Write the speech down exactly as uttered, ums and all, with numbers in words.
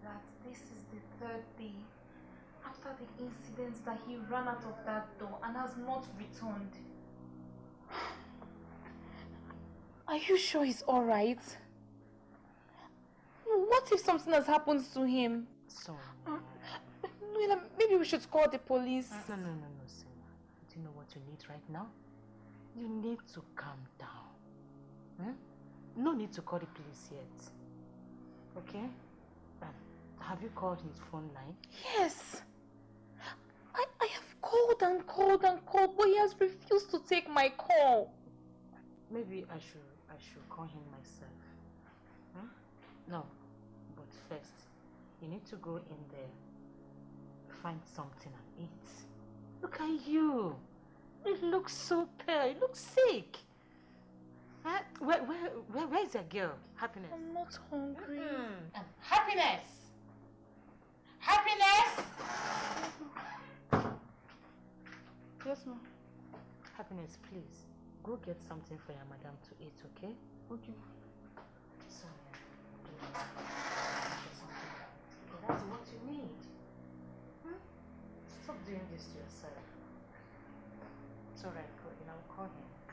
that this is the third day after the incidents that he ran out of that door and has not returned. Are you sure he's alright? What if something has happened to him? So, uh, maybe we should call the police. Uh, no, no, no, no, Sima. Do you know what you need right now? You need to calm down. Hmm? No need to call the police yet. Okay? Um, have you called his phone line? Yes. I, I have called and called and called, but he has refused to take my call. Maybe I should I should call him myself. Hmm? No, but first, you need to go in there, find something and eat. Look at you. You look so pale. You look sick. Huh? Where, where, where, where is your girl? Happiness. I'm not hungry. Mm-hmm. um, happiness! Happiness! Yes, ma'am. Happiness, please. Go get something for your madam to eat, okay? Okay. Sorry. Okay, that's what you need. Hmm? Stop doing this to yourself. It's alright, go in. I'll call him.